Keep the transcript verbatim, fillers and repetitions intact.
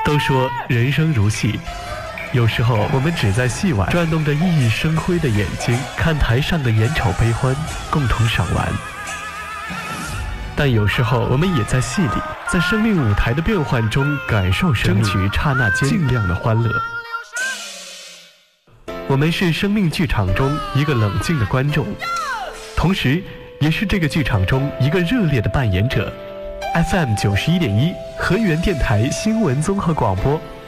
都说人生如戏，有时候我们只在戏外转动着熠熠生辉的眼睛，看台上的眼丑悲欢，共同赏玩。但有时候我们也在戏里，在生命舞台的变幻中感受生命，争取刹那间尽量的欢乐。我们是生命剧场中一个冷静的观众，同时也是这个剧场中一个热烈的扮演者。F M 九十一点一，河源电台新闻综合广播。